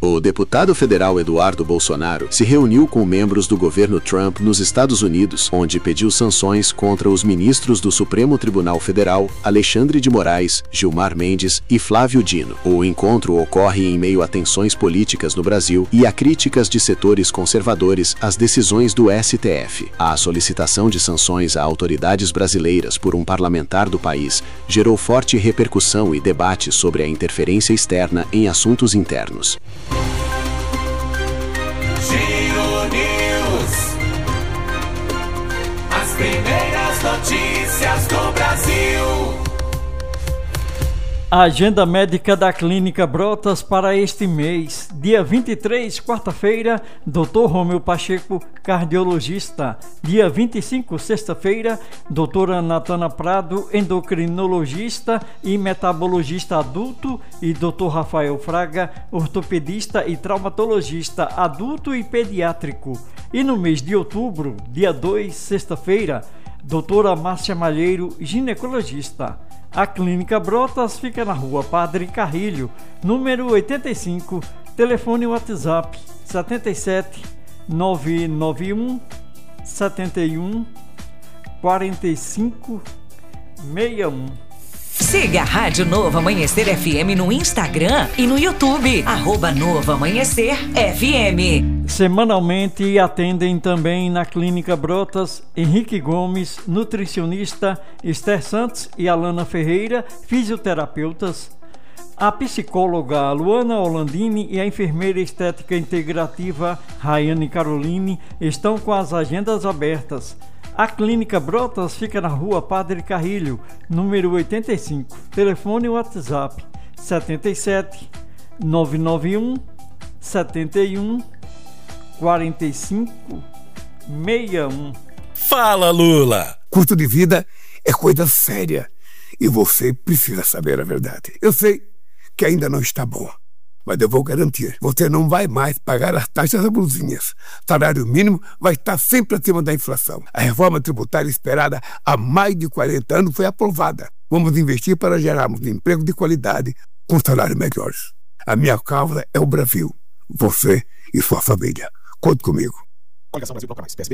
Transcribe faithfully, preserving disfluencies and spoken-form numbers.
O deputado federal Eduardo Bolsonaro se reuniu com membros do governo Trump nos Estados Unidos, onde pediu sanções contra os ministros do Supremo Tribunal Federal, Alexandre de Moraes, Gilmar Mendes e Flávio Dino. O encontro ocorre em meio a tensões políticas no Brasil e a críticas de setores conservadores às decisões do S T F. A solicitação de sanções a autoridades brasileiras por um parlamentar do país gerou forte repercussão e debate sobre a interferência externa em assuntos internos. Giro News. As primeiras notícias do Brasil. A agenda médica da Clínica Brotas para este mês. Dia vinte e três, quarta-feira, doutor Romeu Pacheco, cardiologista. Dia vinte e cinco, sexta-feira, doutora Natana Prado, endocrinologista e metabologista adulto, e doutor Rafael Fraga, ortopedista e traumatologista adulto e pediátrico. E no mês de outubro, dia dois, sexta-feira, doutora Márcia Malheiro, ginecologista. A Clínica Brotas fica na rua Padre Carrilho, número oitenta e cinco, telefone WhatsApp sete sete nove nove um sete um quatro cinco seis um. Siga a Rádio Novo Amanhecer F M no Instagram e no YouTube, arroba Novo Amanhecer F M. Semanalmente atendem também na Clínica Brotas Henrique Gomes, nutricionista, Esther Santos e Alana Ferreira, fisioterapeutas, a psicóloga Luana Olandini e a enfermeira estética integrativa Rayane Caroline estão com as agendas abertas. A Clínica Brotas fica na rua Padre Carrilho, número oitenta e cinco, telefone WhatsApp sete sete nove nove um sete um quatro cinco seis um. Fala, Lula! Custo de vida é coisa séria e você precisa saber a verdade. Eu sei que ainda não está bom, mas eu vou garantir, você não vai mais pagar as taxas abusivas. Salário mínimo vai estar sempre acima da inflação. A reforma tributária esperada há mais de quarenta anos foi aprovada. Vamos investir para gerarmos emprego de qualidade com salários melhores. A minha causa é o Brasil, você e sua família. Conte comigo.